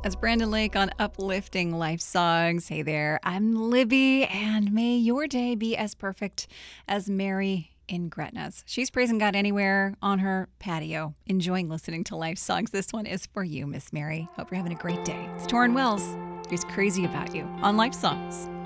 As Brandon Lake on Uplifting Life Songs. Hey there, I'm Libby, and may your day be as perfect as Mary in Gretna's. She's praising God anywhere on her patio, enjoying listening to life songs. This one is for you, Miss Mary. Hope you're having a great day. It's Torrin Wells, who's crazy about you on Life Songs.